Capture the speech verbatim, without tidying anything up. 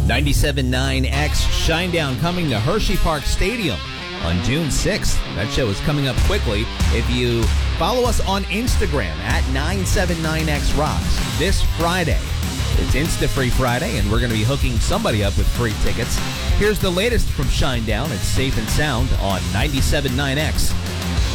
ninety-seven point nine X Shinedown coming to Hershey Park Stadium on June sixth. That show is coming up quickly. If you follow us on Instagram at nine seven nine X Rocks this Friday, it's Insta-Free Friday, and we're going to be hooking somebody up with free tickets. Here's the latest from Shinedown. It's Safe and Sound on ninety-seven point nine X.